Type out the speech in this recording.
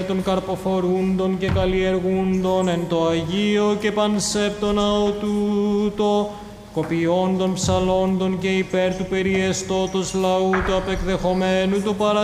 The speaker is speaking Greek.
των καρποφορούντων και καλλιεργούντων εν το Αγίο και πανσέπτο ναό τούτο, κοπιών των ψαλόντων και υπέρ του περιεστώτος λαού του απεκδεχομένου του